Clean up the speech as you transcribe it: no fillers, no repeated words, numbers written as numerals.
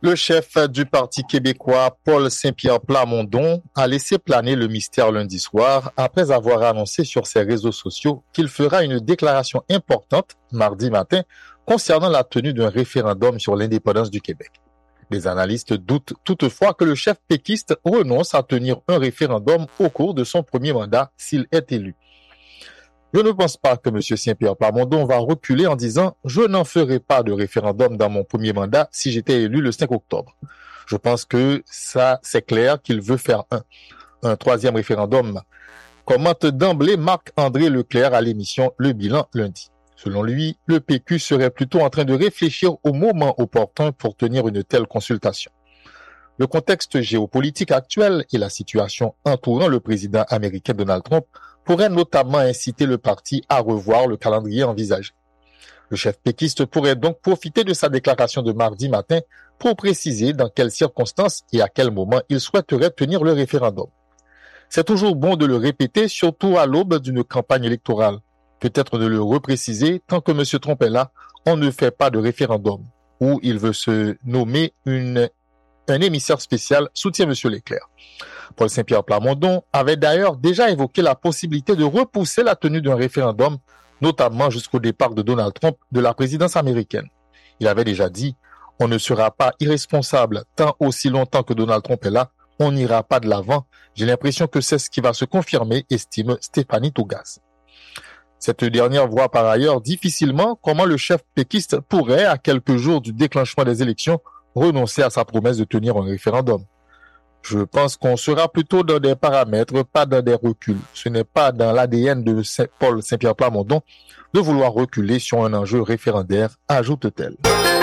Le chef du Parti québécois, Paul Saint-Pierre Plamondon, a laissé planer le mystère lundi soir après avoir annoncé sur ses réseaux sociaux qu'il fera une déclaration importante mardi matin concernant la tenue d'un référendum sur l'indépendance du Québec. Les analystes doutent toutefois que le chef péquiste renonce à tenir un référendum au cours de son premier mandat s'il est élu. Je ne pense pas que M. Saint-Pierre Plamondon va reculer en disant « Je n'en ferai pas de référendum dans mon premier mandat si j'étais élu le 5 octobre ». Je pense que ça, c'est clair qu'il veut faire un troisième référendum, commente d'emblée Marc-André Leclerc à l'émission Le Bilan lundi. Selon lui, le PQ serait plutôt en train de réfléchir au moment opportun pour tenir une telle consultation. Le contexte géopolitique actuel et la situation entourant le président américain Donald Trump pourrait notamment inciter le parti à revoir le calendrier envisagé. Le chef péquiste pourrait donc profiter de sa déclaration de mardi matin pour préciser dans quelles circonstances et à quel moment il souhaiterait tenir le référendum. C'est toujours bon de le répéter, surtout à l'aube d'une campagne électorale. Peut-être de le repréciser, tant que M. Trump est là, on ne fait pas de référendum. Ou il veut se nommer un émissaire spécial, soutient M. Leclerc. Paul Saint-Pierre Plamondon avait d'ailleurs déjà évoqué la possibilité de repousser la tenue d'un référendum, notamment jusqu'au départ de Donald Trump de la présidence américaine. Il avait déjà dit « On ne sera pas irresponsable tant aussi longtemps que Donald Trump est là, on n'ira pas de l'avant. J'ai l'impression que c'est ce qui va se confirmer, estime Stéphanie Tougas. » Cette dernière voit par ailleurs difficilement comment le chef péquiste pourrait, à quelques jours du déclenchement des élections, renoncer à sa promesse de tenir un référendum. Je pense qu'on sera plutôt dans des paramètres, pas dans des reculs. Ce n'est pas dans l'ADN de Paul Saint-Pierre Plamondon de vouloir reculer sur un enjeu référendaire, ajoute-t-elle.